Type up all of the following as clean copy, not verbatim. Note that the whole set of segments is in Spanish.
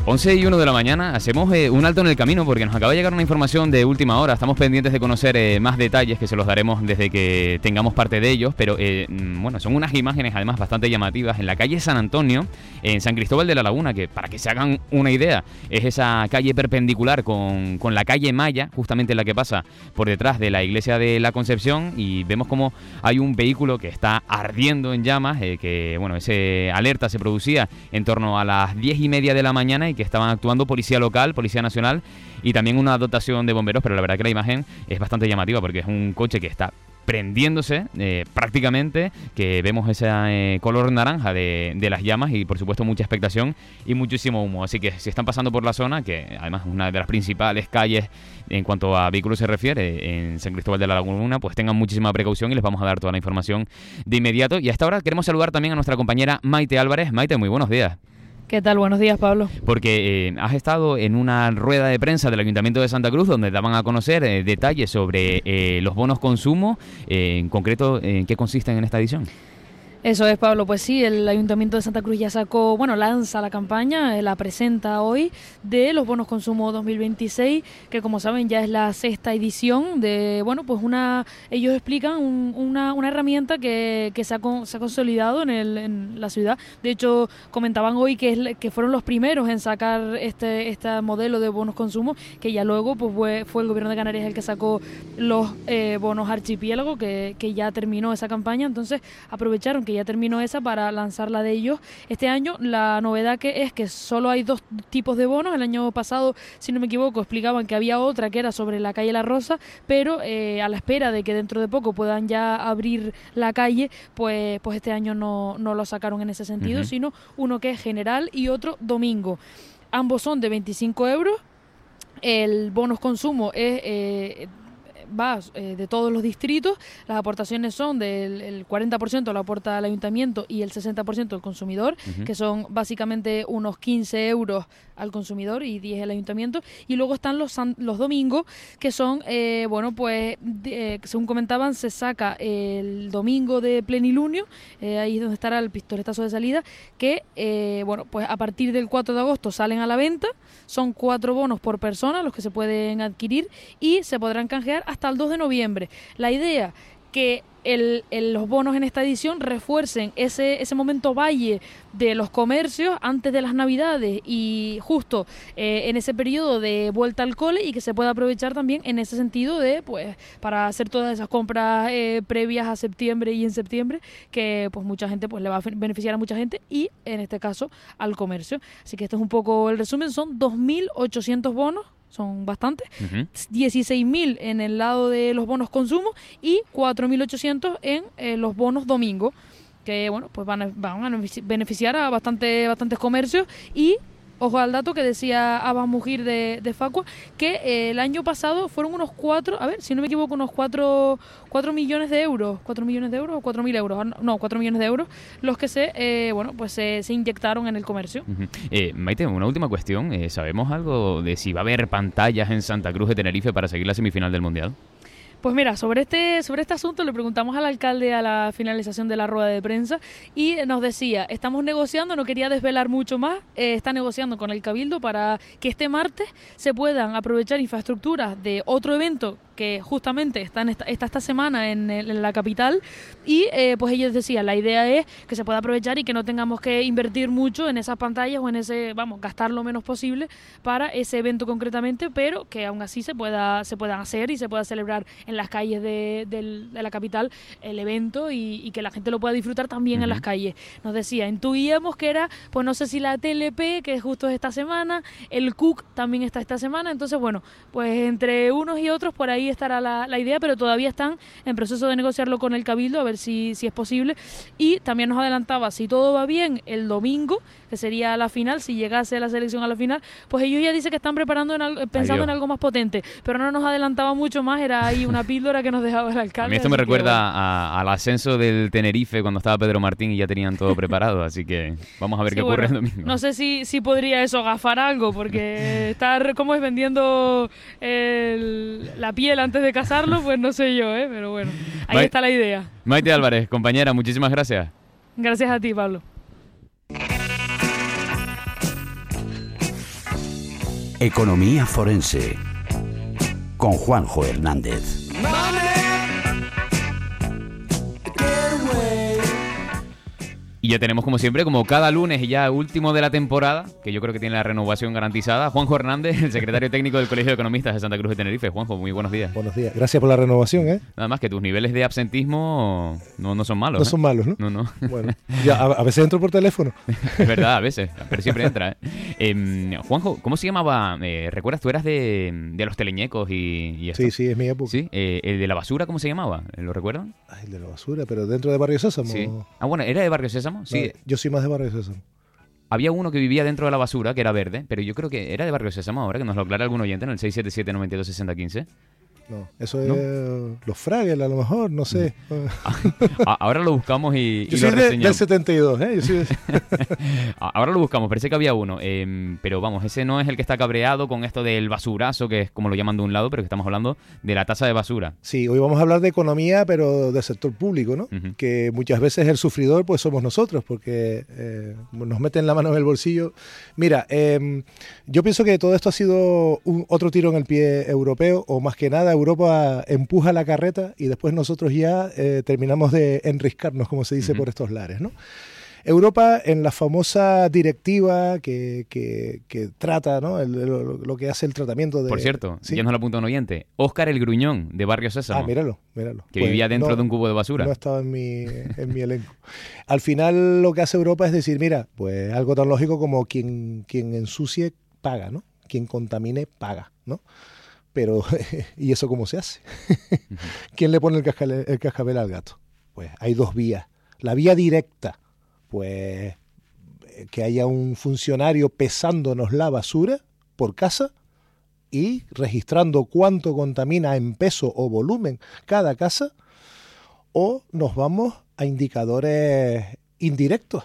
11:01 de la mañana, hacemos un alto en el camino porque nos acaba de llegar una información de última hora. Estamos pendientes de conocer más detalles que se los daremos desde que tengamos parte de ellos, pero bueno, son unas imágenes además bastante llamativas en la calle San Antonio, en San Cristóbal de la Laguna, que para que se hagan una idea, es esa calle perpendicular con la calle Maya, justamente la que pasa por detrás de la iglesia de la Concepción, y vemos como hay un vehículo que está ardiendo en llamas, que bueno, ese alerta se producía en torno a las 10:30 de la mañana y que estaban actuando policía local, policía nacional y también una dotación de bomberos, pero la verdad que la imagen es bastante llamativa porque es un coche que está prendiéndose prácticamente, que vemos ese color naranja de las llamas y por supuesto mucha expectación y muchísimo humo, así que si están pasando por la zona, que además es una de las principales calles en cuanto a vehículos se refiere en San Cristóbal de la Laguna, pues tengan muchísima precaución y les vamos a dar toda la información de inmediato. Y a esta hora queremos saludar también a nuestra compañera Maite Álvarez. Maite, muy buenos días. ¿Qué tal? Buenos días, Pablo. Porque has estado en una rueda de prensa del Ayuntamiento de Santa Cruz donde daban a conocer detalles sobre los bonos consumo, en concreto, ¿en qué consisten en esta edición? Eso es, Pablo. Pues sí, el Ayuntamiento de Santa Cruz ya sacó, lanza la campaña, la presenta hoy, de los bonos consumo 2026, que como saben ya es la sexta edición de, ellos explican una herramienta que se ha consolidado en la ciudad. De hecho, comentaban hoy que fueron los primeros en sacar este modelo de bonos consumo, que ya luego pues fue el Gobierno de Canarias el que sacó los bonos archipiélago, que ya terminó esa campaña. Entonces aprovecharon que ya terminó esa para lanzarla de ellos. Este año la novedad es que solo hay dos tipos de bonos. El año pasado, si no me equivoco, explicaban que había otra que era sobre la calle La Rosa, pero a la espera de que dentro de poco puedan ya abrir la calle, pues este año no lo sacaron en ese sentido, sino uno que es general y otro domingo. Ambos son de 25 euros. El bonos consumo es de todos los distritos. Las aportaciones son del 40% lo aporta el ayuntamiento y el 60% el consumidor, que son básicamente unos 15 euros al consumidor y 10 al ayuntamiento. Y luego están los domingos, que son, según comentaban, se saca el domingo de plenilunio, ahí es donde estará el pistoletazo de salida, que a partir del 4 de agosto salen a la venta. Son 4 bonos por persona los que se pueden adquirir y se podrán canjear hasta el 2 de noviembre. La idea que los bonos en esta edición refuercen ese momento valle de los comercios antes de las Navidades y justo en ese periodo de vuelta al cole, y que se pueda aprovechar también en ese sentido para hacer todas esas compras previas a septiembre y en septiembre, que pues mucha gente le va a beneficiar a mucha gente y en este caso al comercio. Así que este es un poco el resumen. Son 2.800 bonos. Son bastantes, 16.000 en el lado de los bonos consumo y 4.800 en los bonos domingo, que van a beneficiar a bastantes comercios. Y ojo al dato que decía Abba Mujir de Facua, que el año pasado fueron unos 4 millones de euros, 4 millones de euros o 4.000 euros, no, 4 millones de euros los que se inyectaron en el comercio. Maite, una última cuestión, ¿sabemos algo de si va a haber pantallas en Santa Cruz de Tenerife para seguir la semifinal del Mundial? Pues mira, sobre este asunto le preguntamos al alcalde a la finalización de la rueda de prensa y nos decía, estamos negociando, no quería desvelar mucho más, está negociando con el Cabildo para que este martes se puedan aprovechar infraestructuras de otro evento que justamente está esta semana en la capital, y pues ellos decían, la idea es que se pueda aprovechar y que no tengamos que invertir mucho en esas pantallas o en gastar lo menos posible para ese evento concretamente, pero que aún así se puedan hacer y se pueda celebrar en las calles de la capital el evento y que la gente lo pueda disfrutar también en las calles. Nos decía, intuíamos que era, pues no sé si la TLP, que justo es esta semana, el CUC también está esta semana, entonces pues entre unos y otros por ahí estará la idea, pero todavía están en proceso de negociarlo con el Cabildo a ver si es posible. Y también nos adelantaba, si todo va bien, el domingo, que sería la final, si llegase la selección a la final, pues ellos ya dicen que están pensando en algo más potente, pero no nos adelantaba mucho más, era ahí una píldora que nos dejaba el alcalde. A mí esto me recuerda al ascenso del Tenerife cuando estaba Pedro Martín y ya tenían todo preparado, así que vamos a ver qué ocurre el domingo. No sé si podría eso gafar algo, porque estar como es vendiendo la piel antes de cazarlo, pues no sé yo, pero bueno, ahí está la idea. Maite Álvarez, compañera, muchísimas gracias. Gracias a ti, Pablo. Economía forense con Juanjo Hernández. Y ya tenemos, como siempre, como cada lunes y ya último de la temporada, que yo creo que tiene la renovación garantizada, Juanjo Hernández, el secretario técnico del Colegio de Economistas de Santa Cruz de Tenerife. Juanjo, muy buenos días. Buenos días. Gracias por la renovación, ¿eh? Nada más que tus niveles de absentismo no son malos. No son malos, ¿no? No. Bueno, ya, a veces entro por teléfono. Es verdad, a veces, pero siempre entra, Juanjo, ¿cómo se llamaba? ¿Recuerdas? Tú eras de los teleñecos y esto. Sí, es mi época. Sí, el de la basura, ¿cómo se llamaba? ¿Lo recuerdan? Ay, el de la basura, pero dentro de Barrio Sésamo. Sí. Ah, bueno, ¿era de Barrio Sésamo? Sí. No, yo soy más de Barrio Sésamo. Había uno que vivía dentro de la basura, que era verde, pero yo creo que era de Barrio Sésamo ahora, que nos lo aclara algún oyente en el 677-926015. No, eso es los Fraggles, a lo mejor, no sé. Ahora lo buscamos y yo lo soy reseñamos. del 72, ¿eh? Yo soy Ahora lo buscamos, parece que había uno. Pero vamos, ese no es el que está cabreado con esto del basurazo, que es como lo llaman de un lado, pero que estamos hablando de la tasa de basura. Sí, hoy vamos a hablar de economía, pero del sector público, ¿no? Uh-huh. Que muchas veces el sufridor pues somos nosotros, porque nos meten la mano en el bolsillo. Mira, yo pienso que todo esto ha sido otro tiro en el pie europeo, o más que nada, Europa empuja la carreta y después nosotros ya terminamos de enriscarnos, como se dice, por estos lares, ¿no? Europa, en la famosa directiva que trata, ¿no? Lo que hace el tratamiento de... Por cierto, ¿sí? ya nos lo apunta un oyente, Óscar el Gruñón, de Barrio Sésamo. Ah, míralo. Que vivía dentro de un cubo de basura. No estaba en mi elenco. Al final lo que hace Europa es decir, mira, pues algo tan lógico como quien ensucie paga, ¿no? Quien contamine paga, ¿no? Pero, ¿y eso cómo se hace? ¿Quién le pone el cascabel al gato? Pues hay dos vías. La vía directa, pues que haya un funcionario pesándonos la basura por casa y registrando cuánto contamina en peso o volumen cada casa, o nos vamos a indicadores indirectos.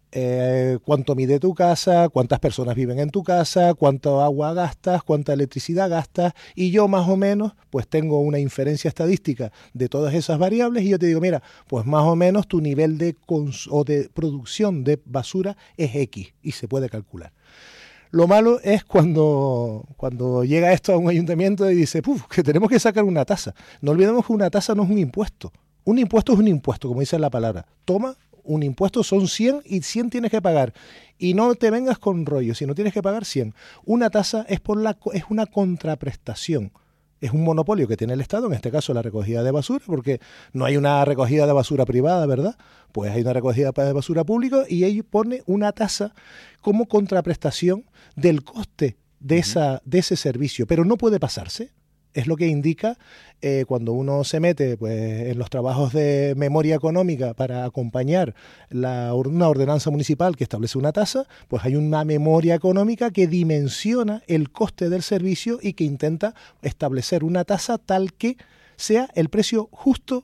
Cuánto mide tu casa, cuántas personas viven en tu casa, cuánto agua gastas, cuánta electricidad gastas, y yo más o menos pues tengo una inferencia estadística de todas esas variables y yo te digo, mira, pues más o menos tu nivel de producción de basura es X y se puede calcular. Lo malo es cuando llega esto a un ayuntamiento y dice, que tenemos que sacar una tasa. No olvidemos que una tasa no es un impuesto. Un impuesto es un impuesto, como dice la palabra. Toma un impuesto, son 100 y 100 tienes que pagar. Y no te vengas con rollo, si no tienes que pagar 100. Una tasa es una contraprestación. Es un monopolio que tiene el Estado, en este caso la recogida de basura, porque no hay una recogida de basura privada, ¿verdad? Pues hay una recogida de basura pública y ello pone una tasa como contraprestación del coste de ese servicio, pero no puede pasarse. Es lo que indica cuando uno se mete pues, en los trabajos de memoria económica para acompañar una ordenanza municipal que establece una tasa, pues hay una memoria económica que dimensiona el coste del servicio y que intenta establecer una tasa tal que sea el precio justo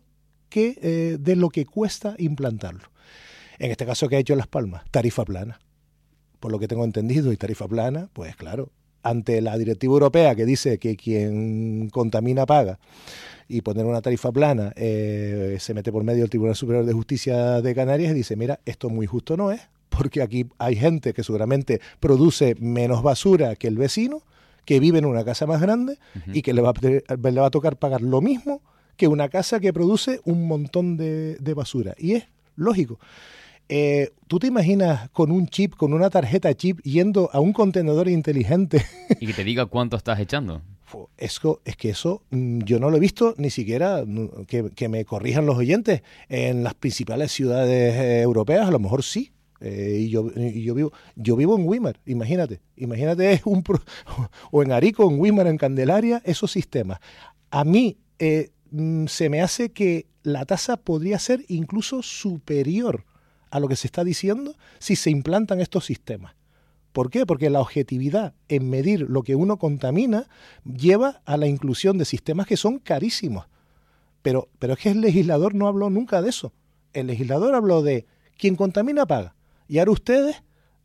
de lo que cuesta implantarlo. En este caso, ¿qué ha hecho Las Palmas? Tarifa plana. Por lo que tengo entendido, y tarifa plana, pues claro, ante la directiva europea que dice que quien contamina paga y poner una tarifa plana, se mete por medio el Tribunal Superior de Justicia de Canarias y dice, mira, esto muy justo no es, porque aquí hay gente que seguramente produce menos basura que el vecino, que vive en una casa más grande y que le va a tocar pagar lo mismo que una casa que produce un montón de basura. Y es lógico. ¿Tú te imaginas con un chip, con una tarjeta chip, yendo a un contenedor inteligente? Y que te diga cuánto estás echando. Es que eso yo no lo he visto, ni siquiera que me corrijan los oyentes. En las principales ciudades europeas a lo mejor sí. Y yo vivo en Weimar, imagínate o en Arico, en Weimar, en Candelaria, esos sistemas. A mí se me hace que la tasa podría ser incluso superior a lo que se está diciendo si se implantan estos sistemas. ¿Por qué? Porque la objetividad en medir lo que uno contamina lleva a la inclusión de sistemas que son carísimos. Pero es que el legislador no habló nunca de eso. El legislador habló de quien contamina paga. Y ahora ustedes,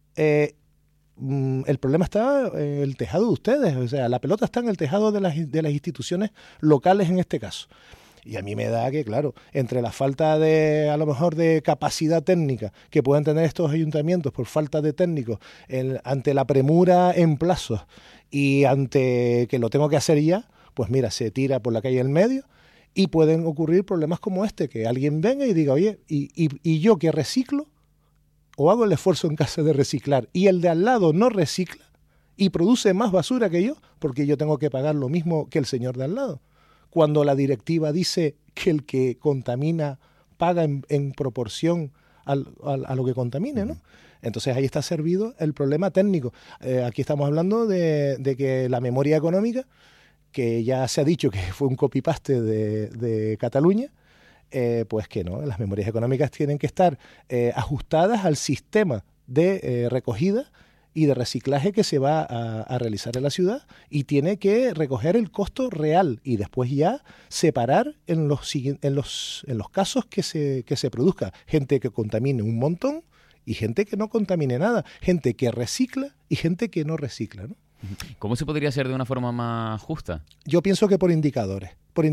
el problema está en el tejado de ustedes. O sea, la pelota está en el tejado de las instituciones locales en este caso. Y a mí me da que, claro, entre la falta de, a lo mejor, de capacidad técnica que puedan tener estos ayuntamientos por falta de técnicos, ante la premura en plazos y ante que lo tengo que hacer ya, pues mira, se tira por la calle en medio y pueden ocurrir problemas como este, que alguien venga y diga, oye, y yo que reciclo, o hago el esfuerzo en casa de reciclar y el de al lado no recicla y produce más basura que yo, porque yo tengo que pagar lo mismo que el señor de al lado. Cuando la directiva dice que el que contamina paga en proporción a lo que contamine, ¿no? Entonces ahí está servido el problema técnico. Aquí estamos hablando de que la memoria económica, que ya se ha dicho que fue un copy-paste de Cataluña, pues que no, las memorias económicas tienen que estar ajustadas al sistema de recogida y de reciclaje que se va a realizar en la ciudad, y tiene que recoger el costo real y después ya separar en los casos que se produzca gente que contamine un montón y gente que no contamine nada, gente que recicla y gente que no recicla, ¿no? ¿Cómo se podría hacer de una forma más justa? Yo pienso que por indicadores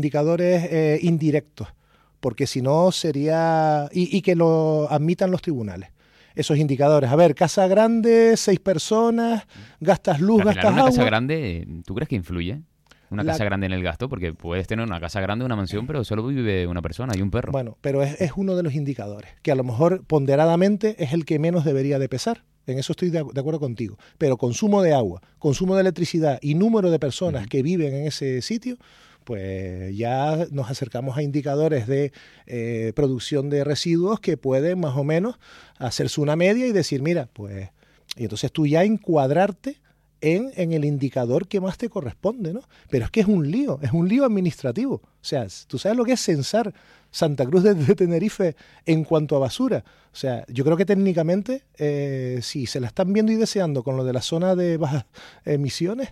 indirectos, porque si no sería... Y que lo admitan los tribunales. Esos indicadores. A ver, casa grande, 6 personas, gastas luz, gastas agua. ¿Una casa grande, tú crees que influye? Una casa grande en el gasto, porque puedes tener una casa grande, una mansión, pero solo vive una persona y un perro. Bueno, pero es uno de los indicadores, que a lo mejor ponderadamente es el que menos debería de pesar. En eso estoy de acuerdo contigo. Pero consumo de agua, consumo de electricidad y número de personas que viven en ese sitio, pues ya nos acercamos a indicadores de producción de residuos que pueden más o menos hacerse una media y decir, mira, pues... Y entonces tú ya encuadrarte en el indicador que más te corresponde, ¿no? Pero es que es un lío administrativo. O sea, tú sabes lo que es censar Santa Cruz de Tenerife en cuanto a basura. O sea, yo creo que técnicamente, si se la están viendo y deseando con lo de la zona de bajas emisiones,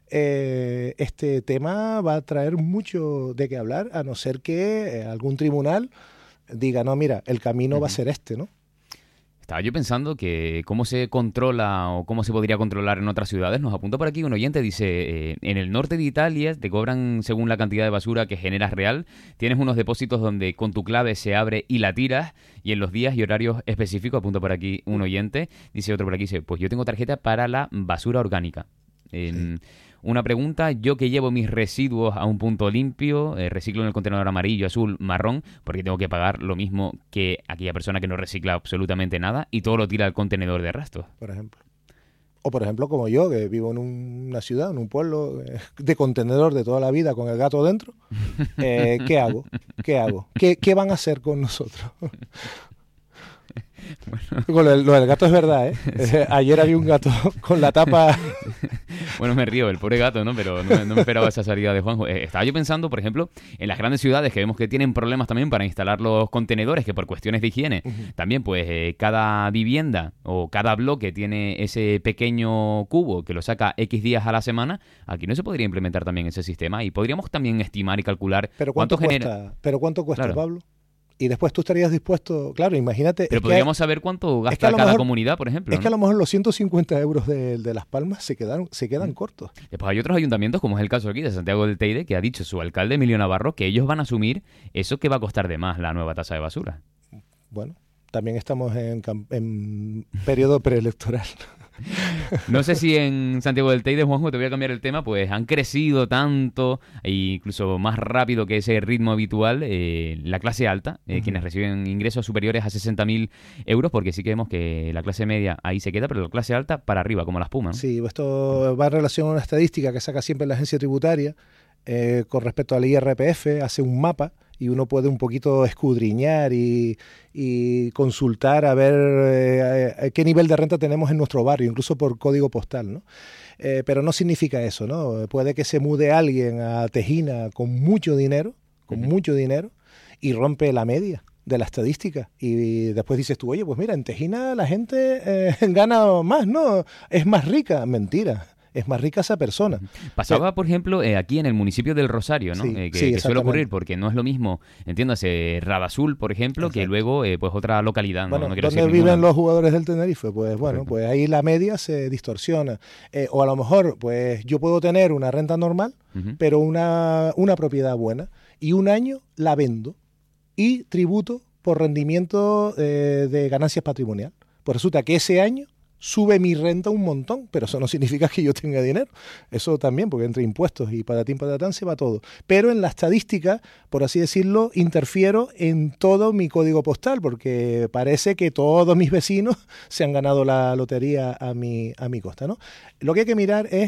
este tema va a traer mucho de qué hablar, a no ser que algún tribunal diga, no, mira, el camino va a ser este, ¿no? Estaba yo pensando que cómo se controla o cómo se podría controlar en otras ciudades. Nos apunta por aquí un oyente, dice, en el norte de Italia te cobran según la cantidad de basura que generas real. Tienes unos depósitos donde con tu clave se abre y la tiras, y en los días y horarios específicos, apunta por aquí un oyente. Dice otro por aquí, dice, pues yo tengo tarjeta para la basura orgánica. Una pregunta, yo que llevo mis residuos a un punto limpio, reciclo en el contenedor amarillo, azul, marrón, porque tengo que pagar lo mismo que aquella persona que no recicla absolutamente nada y todo lo tira al contenedor de restos. Por ejemplo. O por ejemplo como yo, que vivo en una ciudad, en un pueblo de contenedor de toda la vida con el gato dentro, ¿qué hago? ¿Qué van a hacer con nosotros? Bueno. Lo del gato es verdad, ¿eh? Sí. Ayer había un gato con la tapa... Bueno, me río, el pobre gato, ¿no? Pero no me esperaba esa salida de Juanjo. Estaba yo pensando, por ejemplo, en las grandes ciudades que vemos que tienen problemas también para instalar los contenedores, que por cuestiones de higiene, también pues cada vivienda o cada bloque tiene ese pequeño cubo que lo saca X días a la semana. Aquí no se podría implementar también ese sistema y podríamos también estimar y calcular cuánto cuesta, claro. Pablo. Y después tú estarías dispuesto, claro, imagínate... Pero podríamos saber cuánto gasta cada comunidad, por ejemplo. Es que a lo mejor los 150 euros de Las Palmas se quedan cortos. Después hay otros ayuntamientos, como es el caso aquí de Santiago del Teide, que ha dicho su alcalde Emilio Navarro que ellos van a asumir eso que va a costar de más la nueva tasa de basura. Bueno, también estamos en periodo preelectoral. No sé si en Santiago del Teide, Juanjo, te voy a cambiar el tema, pues han crecido tanto e incluso más rápido que ese ritmo habitual la clase alta, quienes reciben ingresos superiores a 60.000 euros, porque sí que vemos que la clase media ahí se queda, pero la clase alta para arriba, como la espuma, ¿no? Sí, esto va en relación a una estadística que saca siempre la agencia tributaria con respecto al IRPF, hace un mapa y uno puede un poquito escudriñar y consultar a ver qué nivel de renta tenemos en nuestro barrio, incluso por código postal, ¿no? Pero no significa eso, ¿no? Puede que se mude alguien a Tejina con mucho dinero y rompe la media de la estadística y después dices tú, oye, pues mira, en Tejina la gente gana más, ¿no? Es más rica. Mentira. es más rica esa persona. Pasaba, por ejemplo, aquí en el municipio del Rosario, ¿no? Sí, Que suele ocurrir, porque no es lo mismo, entiéndase, Radazul, por ejemplo, que luego pues otra localidad. Bueno, no quiero ¿dónde decir viven ninguna. los jugadores del Tenerife? Pues bueno, Correcto. pues ahí la media se distorsiona. O a lo mejor, pues yo puedo tener una renta normal, pero una propiedad buena, y un año la vendo y tributo por rendimiento de ganancias patrimonial. Pues resulta que ese año sube mi renta un montón, pero eso no significa que yo tenga dinero. Eso también, porque entre impuestos y patatín patatán se va todo. Pero en la estadística, por así decirlo, interfiero en todo mi código postal, porque parece que todos mis vecinos se han ganado la lotería a mi costa, ¿no? Lo que hay que mirar es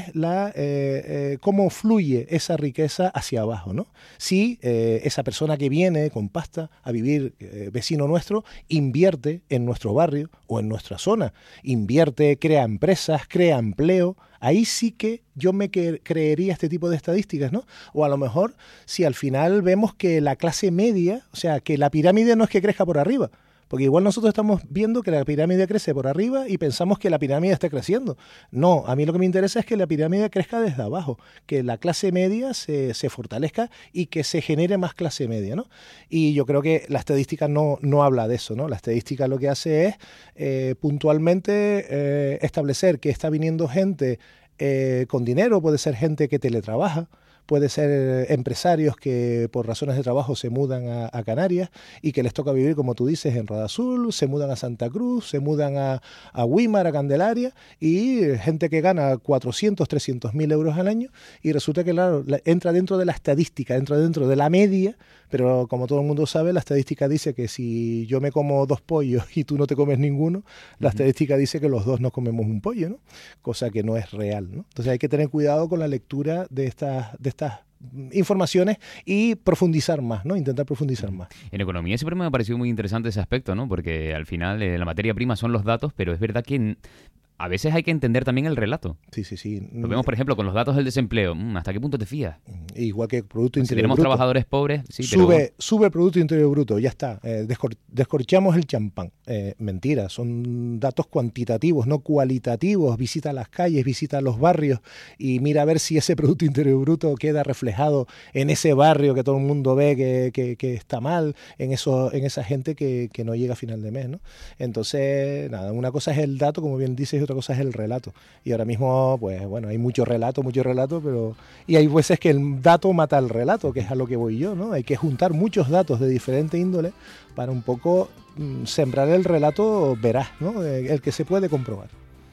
cómo fluye esa riqueza hacia abajo, ¿no? Si esa persona que viene con pasta a vivir, vecino nuestro, invierte en nuestro barrio o en nuestra zona, invierte, crea empresas, crea empleo, ahí sí que yo me creería este tipo de estadísticas, ¿no? O a lo mejor si al final vemos que la clase media, o sea, que la pirámide no es que crezca por arriba, porque igual nosotros estamos viendo que la pirámide crece por arriba y pensamos que la pirámide está creciendo. No, a mí lo que me interesa es que la pirámide crezca desde abajo, que la clase media se fortalezca y que se genere más clase media, ¿no? Y yo creo que la estadística no habla de eso, ¿no? La estadística lo que hace es puntualmente establecer que está viniendo gente con dinero, puede ser gente que teletrabaja, puede ser empresarios que por razones de trabajo se mudan a Canarias y que les toca vivir, como tú dices, en Radazul, se mudan a Santa Cruz, se mudan a Güímar, a Candelaria, y gente que gana 400, 300 mil euros al año, y resulta que, claro, entra dentro de la estadística, entra dentro de la media, pero como todo el mundo sabe, la estadística dice que si yo me como 2 pollos y tú no te comes ninguno, la estadística dice que los dos nos comemos un pollo, ¿no? Cosa que no es real, ¿no? Entonces hay que tener cuidado con la lectura de estas informaciones y profundizar más, ¿no? Intentar profundizar más. En economía siempre me ha parecido muy interesante ese aspecto, ¿no? Porque al final la materia prima son los datos, pero es verdad que a veces hay que entender también el relato. Sí. Lo vemos, por ejemplo, con los datos del desempleo. ¿Hasta qué punto te fías? Igual que el Producto Si Interior tenemos Bruto. trabajadores pobres, sí, Sube el Producto Interior Bruto, ya está. Descorchamos el champán. Mentira, son datos cuantitativos, no cualitativos. Visita las calles, visita los barrios y mira a ver si ese Producto Interior Bruto queda reflejado en ese barrio que todo el mundo ve que está mal, en esa gente que no llega a final de mes, ¿no? Entonces, nada, una cosa es el dato, como bien dices, y otra cosa es el relato. Y ahora mismo, pues bueno, hay mucho relato, pero... Y hay veces que el dato mata al relato, que es a lo que voy yo, ¿no? Hay que juntar muchos datos de diferente índole para un poco sembrar el relato veraz, ¿no? El que se puede comprobar.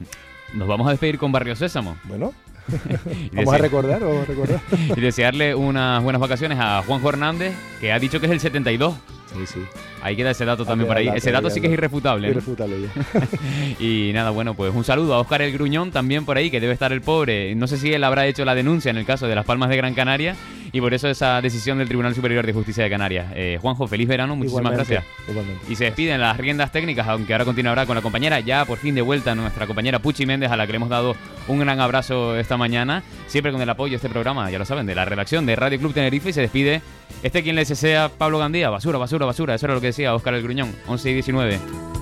Nos vamos a despedir con Barrio Sésamo. Bueno, vamos a recordar. Y desearle unas buenas vacaciones a Juanjo Hernández, que ha dicho que es el 72. Sí. Ahí queda ese dato también por ahí. Ese dato sí que es irrefutable, ¿no? Irrefutable ya. Y nada, bueno, pues un saludo a Óscar el Gruñón también por ahí, que debe estar el pobre. No sé si él habrá hecho la denuncia en el caso de Las Palmas de Gran Canaria y por eso esa decisión del Tribunal Superior de Justicia de Canarias. Juanjo, feliz verano, muchísimas gracias. Igualmente. Y se despiden las riendas técnicas, aunque ahora continuará con la compañera, ya por fin de vuelta, nuestra compañera Puchi Méndez, a la que le hemos dado un gran abrazo esta mañana, siempre con el apoyo de este programa, ya lo saben, de la redacción de Radio Club Tenerife. Y se despide quien les desea, Pablo Gandía. Basura, eso era lo que decía Óscar el Gruñón, 11 y 19.